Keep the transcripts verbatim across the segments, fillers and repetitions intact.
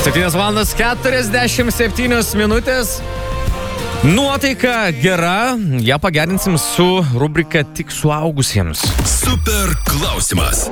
septynios valandos keturiasdešimt septynios minutės. Nuotaika gera, ją pagerinsim su rubrika Tik suaugusiems. Super klausimas.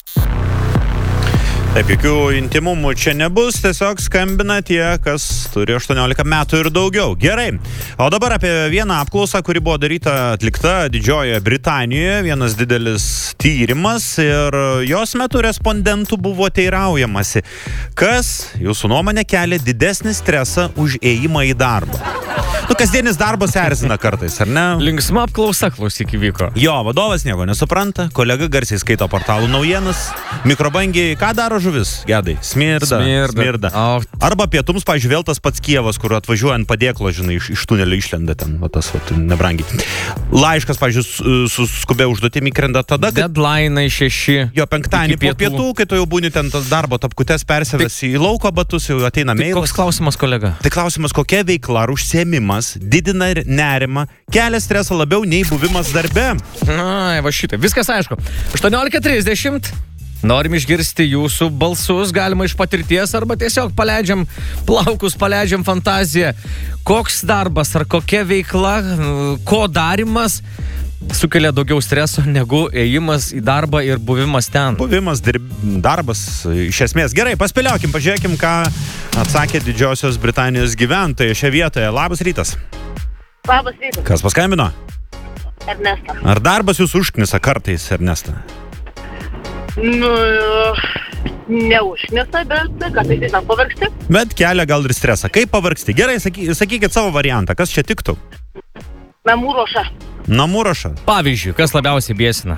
Taip, jokių intimumų čia nebus, tiesiog skambina tie, kas turi aštuoniolika metų ir daugiau. Gerai, o dabar apie vieną apklausą, kuri buvo daryta, atlikta Didžiojoje Britanijoje, vienas didelis tyrimas ir jos metu respondentų buvo teiraujamasi, kas jūsų nuomonė kelia didesnį stresą už ėjimą į darbą. Nu, kasdienis darbas erzina kartais, ar ne? Linksma apklausa, klausyk, įvyko. Jo, vadovas nieko nesupranta, kolega garsiai skaito portalų naujienas, mikrobangiai, ką daro žuvis? Gedai, smirda, Smirda. smirda. O. Arba pietums, pavyzdžiui, vėl tas pats Kievas, kur atvažiuojant padėklo, žinai, iš, iš tunelio išlenda ten, va tas, va, nebrangiai. Laiškas, pavyzdžiui, su skubia užduotimi krenda tada, kad... Deadline šeši. Jo, penktadienį po pietų. pietų, kai tu jau būni ten tas darbo tapkutes persivesi į lauko batus, jau ateina Tai meilas. koks klausimas, kolega? Tai klausimas, kokia veikla ar užsiėmimas didina ir nerimą, kelia stresą labiau nei buvimas darbe. Na, va šitai. Viskas aišku. aštuoniolika trisdešimt. Norim išgirsti jūsų balsus, galima iš patirties arba tiesiog paleidžiam plaukus, paleidžiam fantaziją. Koks darbas ar kokia veikla, ko darimas sukelia daugiau streso negu ėjimas į darbą ir buvimas ten? Buvimas, dirb, darbas, iš esmės. Gerai, paspėliokim, pažiūrėkim, ką atsakė Didžiosios Britanijos gyventojai šioje vietoje. Labas rytas. Labas rytas. Kas paskambino? Ernesta. Ar darbas jūs užknisa kartais, Ernesta? Nu, neužknisa, bet kartais tiesiog pavargsti. Bet kelia gal ir stresą. Kaip pavargsti? Gerai, saky, sakykit savo variantą. Kas čia tiktų? Namų ruoša. Namų ruoša. Pavyzdžiui, kas labiausiai biesina?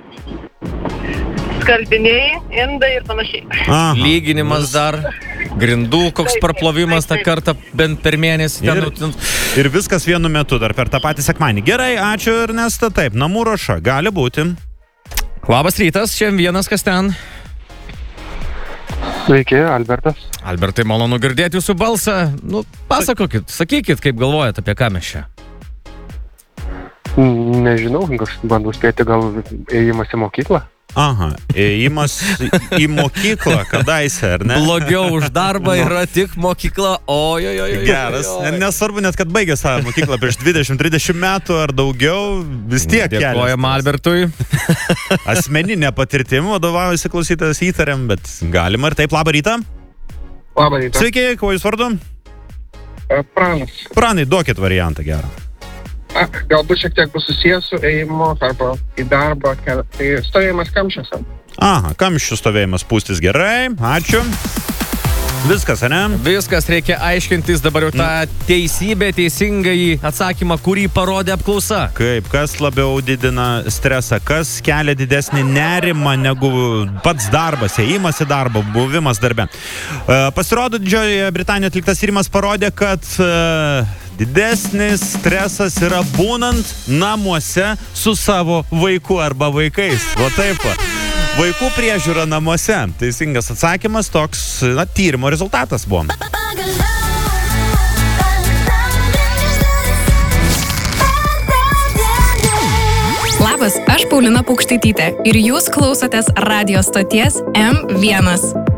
Skardiniai, indai ir panašiai. Aha. Lyginimas dar, grindų koks Taip, parplovimas tą taip, taip. kartą bent per mėnesį. Ir, Ten, ir viskas vienu metu, dar per tą patį sekmanį. Gerai, ačiū Ernesta. Taip, namų ruoša. Gali būti. Labas rytas, čia vienas, kas ten. Sveiki, Albertas. Albertai, malonu girdėti jūsų balsą. Nu, pasakokit, sakykit, kaip galvojat, apie ką mes čia. Nežinau, bandau spėti, gal ėjimas į mokyklą. Aha, ėjimas į mokyklą, kadaise, ar ne? Blogiau už darbą yra tik mokykla. Ojojoj. Geras. Nesvarbu net, kad baigė savo mokyklą prieš dvidešimt trisdešimt metų ar daugiau, vis tiek kelia. Dėkojam Albertui. Asmeninė patirtim vadovaujasi klausytojas, įtariam, bet galima ir taip. Labą rytą. Labą rytą. Sveiki, kuo jūs vardu? Pranas. Pranai, duokit variantą gerą. A, galbūt šiek tiek bus susijęs su ėjimu arba į darbą. Tai stovėjimas kamščiuose. Aha, kamščių stovėjimas pūstis gerai. Ačiū. Viskas, ane? Viskas, reikia aiškintis dabar jau tą teisybę, teisingąjį atsakymą, kurį parodė apklausa. Kaip, kas labiau didina stresą, kas kelia didesnį nerimą negu pats darbas, ėjimas į darbą, buvimas darbe. E, pasirodo, Didžiojoje Britanijoje atliktas tyrimas parodė, kad e, didesnis stresas yra būnant namuose su savo vaiku arba vaikais. O taip va. Vaikų priežiūra namuose. Teisingas atsakymas, toks, na, tyrimo rezultatas buvo. Labas, aš Paulina Paukštaitytė ir jūs klausotės radijo stoties M vienas.